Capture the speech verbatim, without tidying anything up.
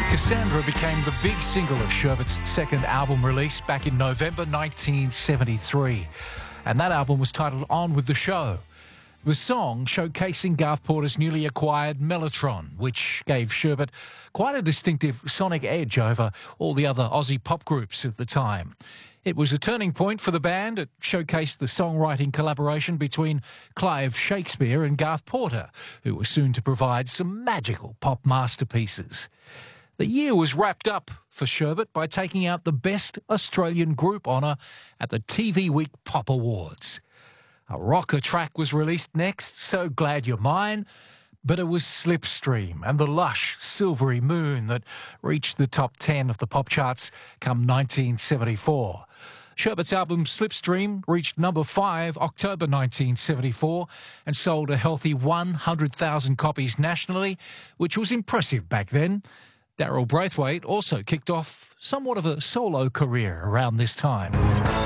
Cassandra became the big single of Sherbert's second album release back in November nineteen seventy-three. And that album was titled On With The Show. The song showcasing Garth Porter's newly acquired Mellotron, which gave Sherbert quite a distinctive sonic edge over all the other Aussie pop groups of the time. It was a turning point for the band. It showcased the songwriting collaboration between Clive Shakespeare and Garth Porter, who was soon to provide some magical pop masterpieces. The year was wrapped up for Sherbert by taking out the Best Australian Group honour at the T V Week Pop Awards. A rocker track was released next, So Glad You're Mine, but it was Slipstream and the lush Silvery Moon that reached the top ten of the pop charts come nineteen seventy-four. Sherbert's album Slipstream reached number five October nineteen seventy-four and sold a healthy one hundred thousand copies nationally, which was impressive back then. Daryl Braithwaite also kicked off somewhat of a solo career around this time.